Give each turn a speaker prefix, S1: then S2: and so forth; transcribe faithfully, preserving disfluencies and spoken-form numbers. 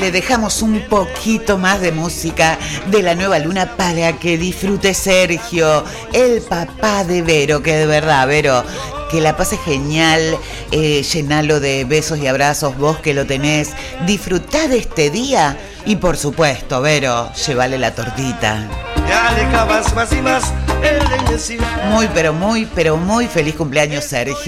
S1: le dejamos un poquito más de música de la nueva luna para que disfrute Sergio, el papá de Vero, que de verdad, Vero, que la pases genial, eh, llenalo de besos y abrazos, vos que lo tenés, disfrutá de este día y por supuesto, Vero, llévale la tortita.
S2: Ya alejabas más y más el de encima.
S1: Muy, pero muy, pero muy feliz cumpleaños, Sergio.